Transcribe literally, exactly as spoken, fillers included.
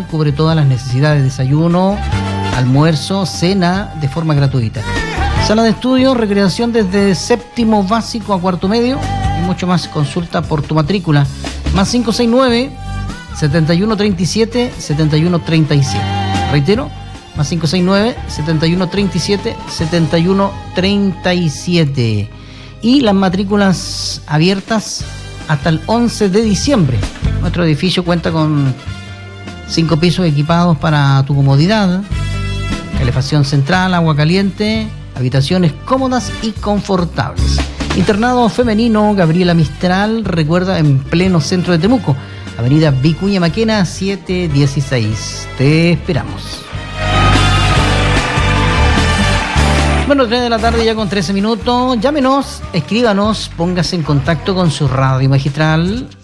magistral cubre todas las necesidades: desayuno, almuerzo, cena de forma gratuita. Sala de estudio, recreación desde séptimo básico a cuarto medio y mucho más. Consulta por tu matrícula. Más cinco seis nueve, setenta y uno treinta y siete, setenta y uno treinta y siete. Reitero, más cinco seis nueve, setenta y uno treinta y siete, setenta y uno treinta y siete. Y las matrículas abiertas hasta el once de diciembre. Nuestro edificio cuenta con cinco pisos equipados para tu comodidad: calefacción central, agua caliente, habitaciones cómodas y confortables. Internado femenino Gabriela Mistral, recuerda, en pleno centro de Temuco, avenida Vicuña Maquena setecientos dieciséis. Te esperamos. Bueno, tres de la tarde ya con trece minutos. Llámenos, escríbanos, póngase en contacto con su radio magistral